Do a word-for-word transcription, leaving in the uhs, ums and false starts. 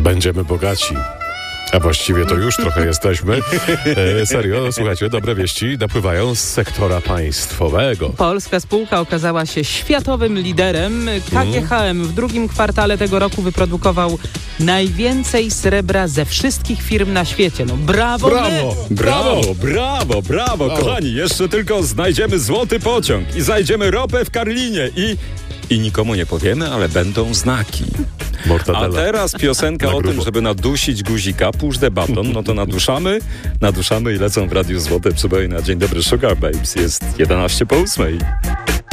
będziemy bogaci. A właściwie to już trochę jesteśmy. E, serio, słuchajcie, dobre wieści napływają z sektora państwowego. Polska spółka okazała się światowym liderem. K G H M w drugim kwartale tego roku wyprodukował najwięcej srebra ze wszystkich firm na świecie. No brawo! Brawo! My. Brawo, brawo, brawo, Brawo. kochani. Jeszcze tylko znajdziemy złoty pociąg i znajdziemy ropę w Karlinie i... I nikomu nie powiemy, ale będą znaki. A Mortadela. teraz piosenka Na o tym, grubo. żeby nadusić guzika, push the button, no to naduszamy, naduszamy i lecą w Radiu Złote Przybojna. Dzień dobry, Sugar Babes, jest jedenaście po ósmej.